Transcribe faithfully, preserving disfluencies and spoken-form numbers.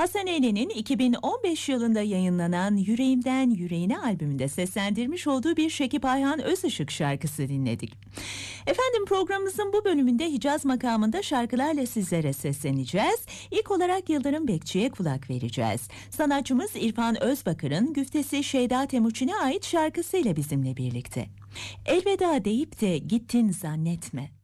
Hasan Eylül'ün iki bin on beş yılında yayınlanan Yüreğimden Yüreğine albümünde seslendirmiş olduğu bir Şekip Ayhan Özışık şarkısı dinledik. Efendim, programımızın bu bölümünde Hicaz makamında şarkılarla sizlere sesleneceğiz. İlk olarak Yıldırım Bekçi'ye kulak vereceğiz. Sanatçımız İrfan Özbakır'ın güftesi Şeyda Temuçin'e ait şarkısıyla bizimle birlikte. Elveda deyip de gittin zannetme.